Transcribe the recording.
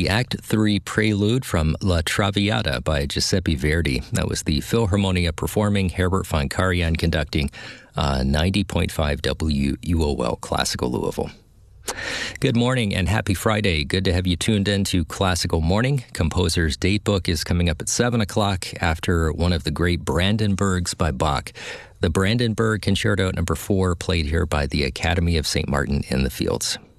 the Act 3 prelude from La Traviata by Giuseppe Verdi. That was the Philharmonia performing, Herbert von Karajan conducting, 90.5 WUOL Classical Louisville. Good morning and happy Friday. Good to have you tuned in to Classical Morning. Composer's Datebook is coming up at 7 o'clock after one of the great Brandenburgs by Bach. The Brandenburg Concerto No. 4 played here by the Academy of St. Martin in the Fields.